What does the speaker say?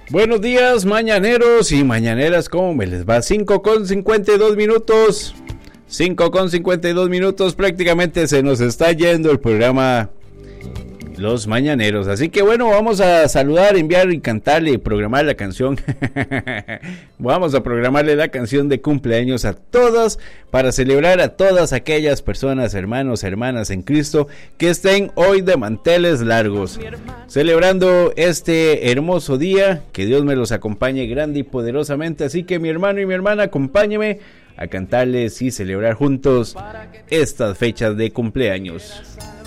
Buenos días, mañaneros y mañaneras, ¿cómo me les va? 5:52 minutos. 5:52 minutos, prácticamente se nos está yendo el programa Los Mañaneros. Así que bueno, vamos a saludar, enviar y cantarle y programar la canción. Vamos a programarle la canción de cumpleaños a todas, para celebrar a todas aquellas personas, hermanos, hermanas en Cristo, que estén hoy de manteles largos, celebrando este hermoso día. Que Dios me los acompañe grande y poderosamente. Así que mi hermano y mi hermana, acompáñeme a cantarles y celebrar juntos estas fechas de cumpleaños.